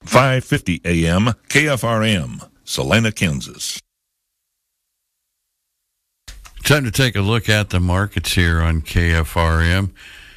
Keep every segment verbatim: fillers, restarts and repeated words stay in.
five fifty A M K F R M, Salina, Kansas. Time to take a look at the markets here on K F R M.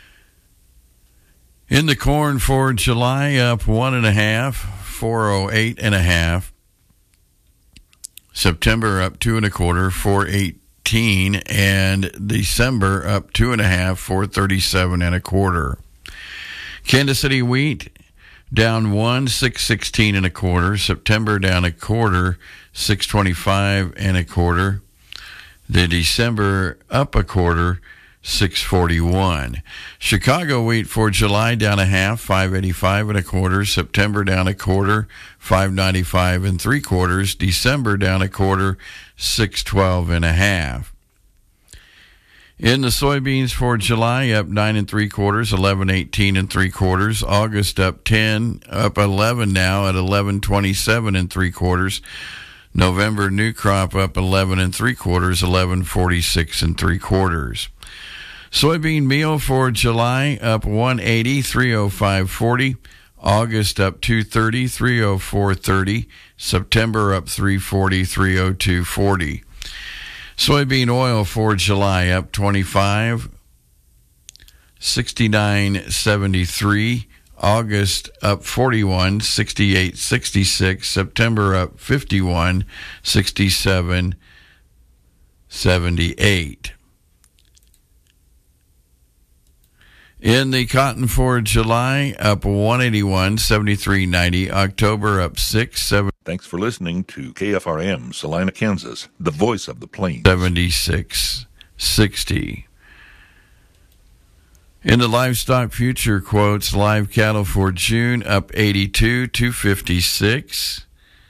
In the corn for July, up one and a half, four oh eight and a half. September up two and a quarter, four eighteen, and December up two and a half, four thirty-seven and a quarter. Kansas City wheat down one, six sixteen and a quarter. September down a quarter, six twenty-five and a quarter. The December up a quarter, six forty-one. Chicago wheat for July down a half, five eighty-five and a quarter. September down a quarter, five ninety-five and three quarters. December down a quarter, six twelve and a half. In the soybeans for July, up nine and three quarters, eleven eighteen and three quarters. August up ten, up eleven now at eleven twenty-seven and three quarters. November new crop up eleven and three quarters, eleven forty-six and three quarters. Soybean meal for July up one eighty, three oh five forty. August up two thirty, three oh four thirty. September up three forty, three oh two forty. Soybean oil for July up twenty-five, sixty-nine seventy-three. August up forty-one, sixty-eight sixty-six. September up fifty-one, sixty-seven seventy-eight. In the cotton for July, up one eighty-one, seventy-three ninety. October up six, seven. Thanks for listening to K F R M, Salina, Kansas, the voice of the plains. seventy-six sixty. In the livestock future quotes, live cattle for June up eighty-two, two fifty-six.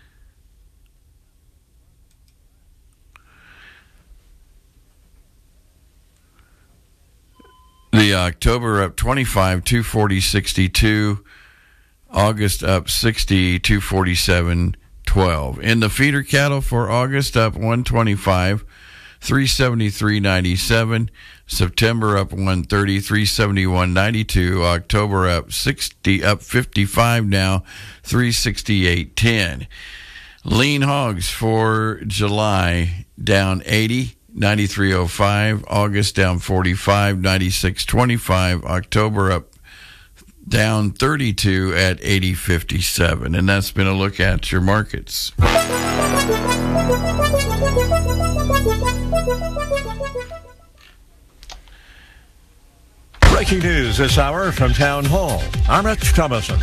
The October up twenty-five, two forty, sixty-two. August up sixty, two forty-seven, twelve. In the feeder cattle for August up one twenty-five, three seventy-three ninety-seven. September up one thirty, three seventy-one ninety-two. October up sixty, up fifty-five now, three sixty-eight ten. Lean hogs for July down eighty, ninety-three oh five. August down forty-five, ninety-six twenty-five. October up down thirty-two at eighty fifty-seven. And that's been a look at your markets. Breaking news this hour from Town Hall. I'm Rich Thomason.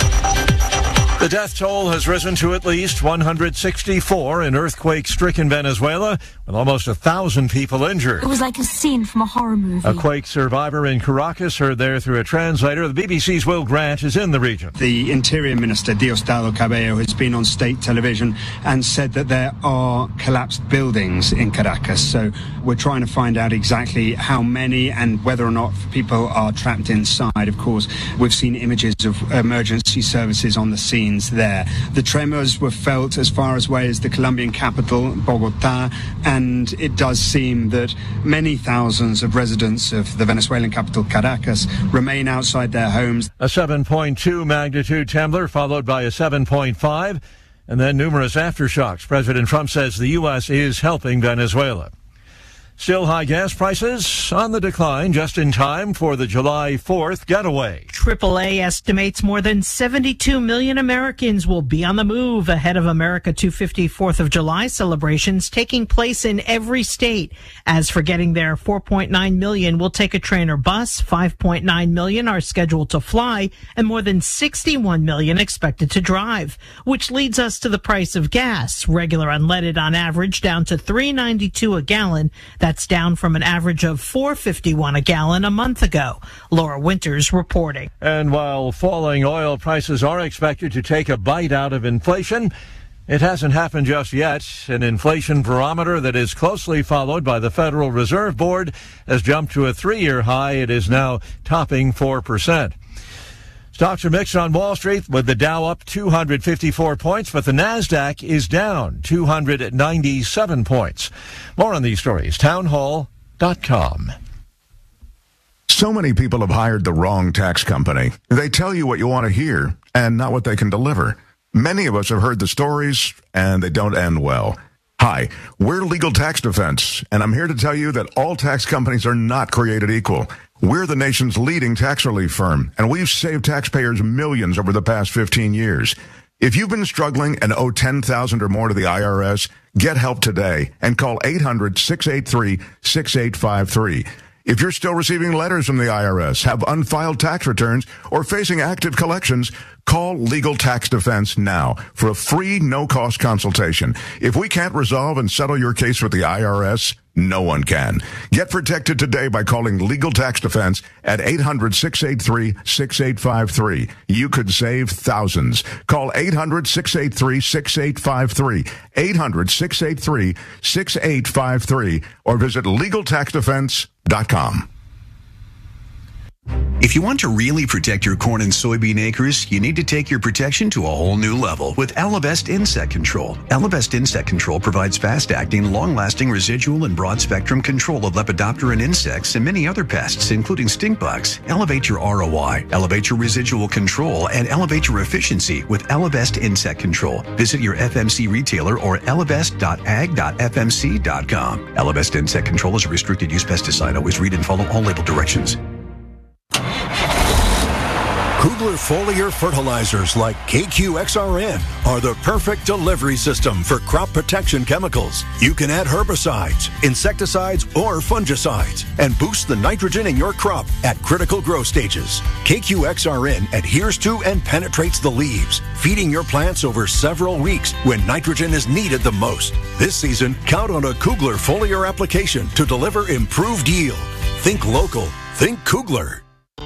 The death toll has risen to at least one hundred sixty-four in earthquake-stricken Venezuela, with almost a thousand people injured. It was like a scene from a horror movie. A quake survivor in Caracas heard there through a translator. The B B C's Will Grant is in the region. The Interior Minister, Diosdado Cabello, has been on state television and said that there are collapsed buildings in Caracas. So we're trying to find out exactly how many and whether or not people are trapped inside. Of course, we've seen images of emergency services on the scene there. The tremors were felt as far away as the Colombian capital, Bogota, and it does seem that many thousands of residents of the Venezuelan capital, Caracas, remain outside their homes. A seven point two magnitude tremor followed by a seven point five, and then numerous aftershocks. President Trump says the U S is helping Venezuela. Still high gas prices on the decline just in time for the July fourth getaway. triple A estimates more than seventy-two million Americans will be on the move ahead of America two fifty fourth of July celebrations taking place in every state. As for getting there, four point nine million will take a train or bus, five point nine million are scheduled to fly, and more than sixty-one million expected to drive. Which leads us to the price of gas. Regular unleaded on average down to three ninety-two a gallon. That's down from an average of four fifty-one a gallon a month ago. Laura Winters reporting. And while falling oil prices are expected to take a bite out of inflation, it hasn't happened just yet. An inflation barometer that is closely followed by the Federal Reserve Board has jumped to a three-year high. It is now topping four percent. Stocks are mixed on Wall Street, with the Dow up two hundred fifty-four points, but the Nasdaq is down two hundred ninety-seven points. More on these stories, townhall dot com. So many people have hired the wrong tax company. They tell you what you want to hear and not what they can deliver. Many of us have heard the stories, and they don't end well. Hi, we're Legal Tax Defense, and I'm here to tell you that all tax companies are not created equal. We're the nation's leading tax relief firm, and we've saved taxpayers millions over the past fifteen years. If you've been struggling and owe ten thousand dollars or more to the I R S, get help today and call eight hundred, six eight three, six eight five three. If you're still receiving letters from the I R S, have unfiled tax returns, or facing active collections, call Legal Tax Defense now for a free, no-cost consultation. If we can't resolve and settle your case with the I R S, no one can. Get protected today by calling Legal Tax Defense at eight hundred, six eight three, six eight five three. You could save thousands. Call eight hundred, six eight three, six eight five three, eight hundred, six eight three, six eight five three, or visit legal tax defense dot com. If you want to really protect your corn and soybean acres, you need to take your protection to a whole new level with Elevest Insect Control. Elevest Insect Control provides fast-acting, long-lasting residual and broad-spectrum control of Lepidoptera and insects and many other pests, including stink bugs. Elevate your R O I, elevate your residual control, and elevate your efficiency with Elevest Insect Control. Visit your F M C retailer or elevest dot ag dot f m c dot com. Elevest Insect Control is a restricted-use pesticide. Always read and follow all label directions. Kugler foliar fertilizers like K Q X R N are the perfect delivery system for crop protection chemicals. You can add herbicides, insecticides, or fungicides and boost the nitrogen in your crop at critical growth stages. K Q X R N adheres to and penetrates the leaves, feeding your plants over several weeks when nitrogen is needed the most. This season, count on a Kugler foliar application to deliver improved yield. Think local. Think Kugler.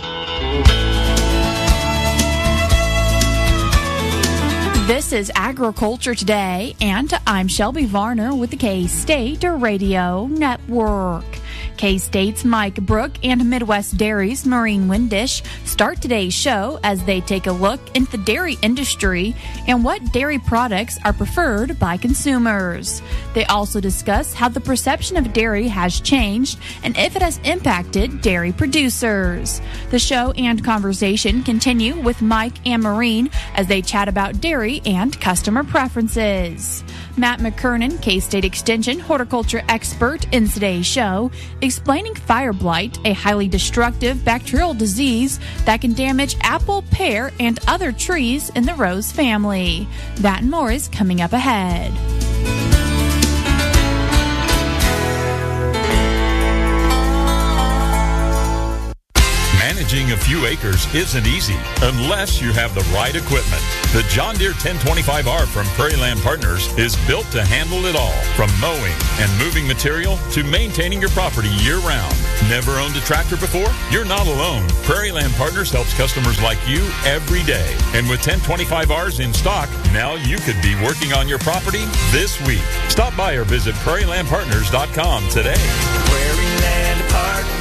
This is Agriculture Today, and I'm Shelby Varner with the K-State Radio Network. K-State's Mike Brook and Midwest Dairy's Maureen Windish start today's show as they take a look into the dairy industry and what dairy products are preferred by consumers. They also discuss how the perception of dairy has changed and if it has impacted dairy producers. The show and conversation continue with Mike and Maureen as they chat about dairy and customer preferences. Matt McKernan, K-State Extension horticulture expert, in today's show, explaining fire blight, a highly destructive bacterial disease that can damage apple, pear, and other trees in the rose family. That and more is coming up ahead. Managing a few acres isn't easy unless you have the right equipment. The John Deere ten twenty-five R from Prairie Land Partners is built to handle it all, from mowing and moving material to maintaining your property year-round. Never owned a tractor before? You're not alone. Prairie Land Partners helps customers like you every day. And with ten twenty-five Rs in stock, now you could be working on your property this week. Stop by or visit prairie land partners dot com today. Prairie Land Partners.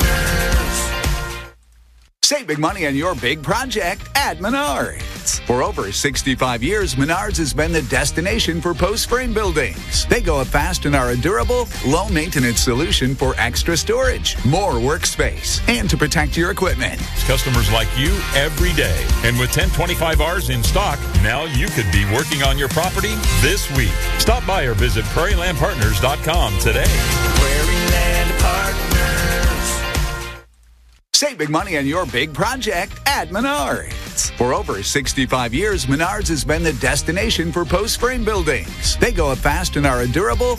Save big money on your big project at Menards. For over sixty-five years, Menards has been the destination for post-frame buildings. They go up fast and are a durable, low-maintenance solution for extra storage, more workspace, and to protect your equipment. Customers like you every day. And with ten twenty-five Rs in stock, now you could be working on your property this week. Stop by or visit prairie land partners dot com today. Prairie Land Partners. Save big money on your big project at Menards. For over sixty-five years, Menards has been the destination for post-frame buildings. They go up fast and are a durable,